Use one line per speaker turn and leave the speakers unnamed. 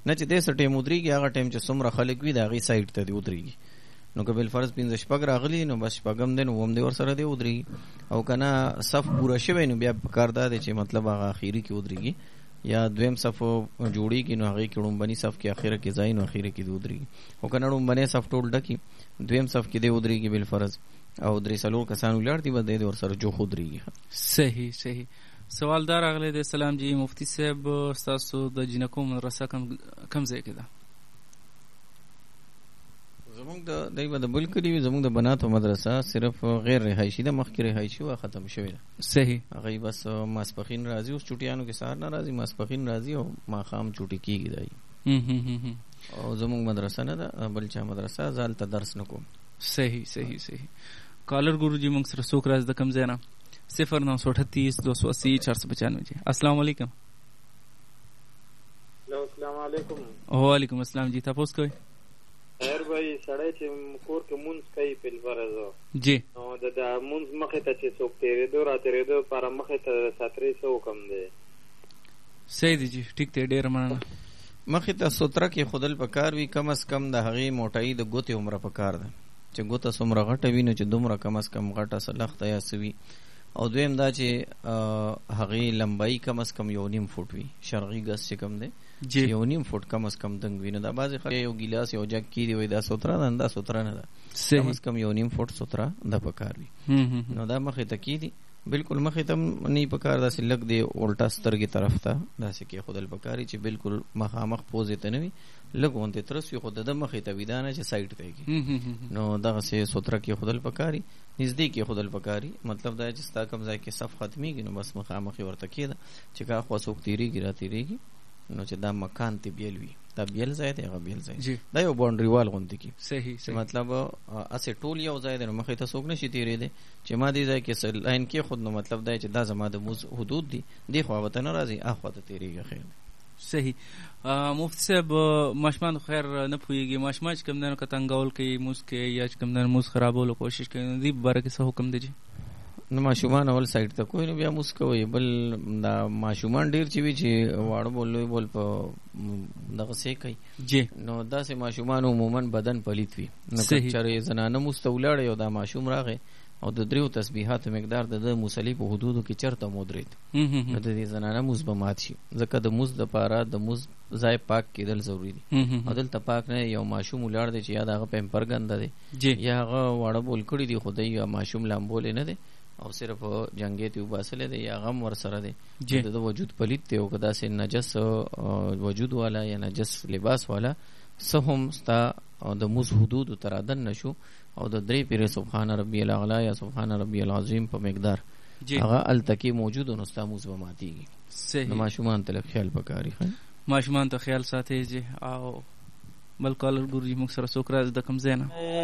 نه چې دې ټیم ودرېږي هغه ټیم چې څومره خلک وي د هغې سایډ ته دې ودرېږي. نو که بالفرض 15 راغلي نو بس شپږم دی نو اووم دی ورسره دی ودرېږي. او که نه صف پوره شوی نو بیا پکار دا دی چې مطلب هغه اخري کې ودرېږي یا دویم صف جوړېږي نو هغې کې ړومبني صف کې اخره کې ځای نو اخره کې دی ودرېږي. او که نه ړومبنی صف ټول ډکي دویم صف کې دی ودرېږي بالفرض او 3-4 کسان ولاړ دي بس دی ورسره جوخ ودرېږي.
صحیح صحیح. سوال دا راغلی دی سلام جی مفتی صاحب ستاسو د جنکو مدرسه کم ځای کې ده؟
زمونږ د دی به د بل کلي وي زمونږ د بناتو مدرسه صرف غیر رهایشي ده مخکې رهایشي وه ختم شوې ده.
صحیح.
هغوی بس ماسپښین راځي اوس چوټیانو کې سهار نه راځي ماسپښین راځي او ماښام چوټي کېږي دی. او زمونږ مدرسه نه ده بل چا مدرسه زه هلته درس نه کوم.
صحیح صحیح صحیح. کالر ګورو جی موږ سره څوک راځي د کوم ځای نه؟ 0938 280 495. السلام علیکم.
السلام علیکم.
وعلیکم السلام جی تاسو کوئ؟
خیر بھائی سړی چې کور کې مونځ کوي په فرض
جی
نو د مونځ مخې ته چې څوک تېرېدو را تېرېدو لپاره مخې ته ساترې څه حکم دی؟
صحیح دی جی ټیک دی ډېره مننه.
مخې ته ستره کې خودل پکار وي کم از کم د هغې موټایي د ګوتې عمره پکار ده چې ګوته څومره غټه وي نو چې دومره کم از کم غټه سلخته یا څه وي. او دویم دا چې هغې لمبایي کم از کم 1.5 فوټ وي شرقي ګز چې کم دی 1.5 فوټ کم از کم دنګ وي. نو دا بعضې خلک یو ګیلاس یو جګ کېږي وایي دا ستره ده دا ستره نه ده کم از کم 1.5 فوټ ستره ده پکار وي. نو دا مخې ته کېدي بالکل مخې ته نه پکار داسې لږ دی الټا سترګې طرف ته داسې کېښودل پکار وي چې بالکل مخامخ پوزې ته نه وي لږ غوندې ترس وي خو د ده مخې ته وي دا نه چې سایډ ته کېږي. نو دغسې ستره کېښودل پکار وي نږدې کېښودل پکار وي. مطلب دا چې ستا کوم ځای کې صف ختمېږي نو بس مخامخ یې ورته کېده چې کا خوا څوک تېرېږي را تېرېږي نو چې دا مکان ته بیل وي دا بیل ځای دی هغه بیل ځای دا یو باونډري وال غوندې کي.
صحیح
چې مطلب اسې ټول یو ځای دی نو مخې ته څوک نشي تېرېدی چې ما دې ځای کې لاین کېښود نو مطلب دا چې دا زما د موز حدود دي دې خوا به ته نه راځي اخوا ته تېرېږي خیر.
صحیح. مفتی صاحب ماشومان خیر نه پوهېږي ماشومان چې کوم دی نو که تنګول کوي موز کوي یا چې کوم دی موز خرابولو کوشش کوي نو دې په باره کې څه حکم دی جي؟
نو ماشومان اول سایډ ته کوی نو بیا موس کوي. بل دا ماشومان ډیر چې وي چې واړه بول لوی بول په دغسې کوي
جی
نو داسې ماشومان عموما بدن پلیت وي. نو که چېرې زنانه موس ته ولاړی او دا ماشوم راغی او د 3 تسبیحاتو مقدار د مصلي په حدودو کې چېرته مودرېد نو د دې زنانه موس به مات شي ځکه د موس دپاره د موس ځای پاک کېدل ضروري دي. او دلته پاک نه یو ماشوم ولاړ دی چې یا د هغه پیمپر ګنده دی یا هغه واړه بول کړي دي خو دی یا ماشوم لامبولی نه دی او صرف جنګې ته وباسلی دی یا غم ورسره دی د وجود پلیت دی او که داسې نجس وجود والا یا نجس لباس والا څه هم ستا د موز حدودو ته رادن نشو او د 3 پیرې سبحان ربی الاعلی یا سبحان ربی العظیم په مقدار هغه هلته کې موجود نو ستا موز به ماتېږي. نو ماشومان ته لږ خیال پکار وي
ماشومان ته خیال ساتئ جی. او بل کالر ګورو جي موږ سره څوک راځي د کوم ځای نه؟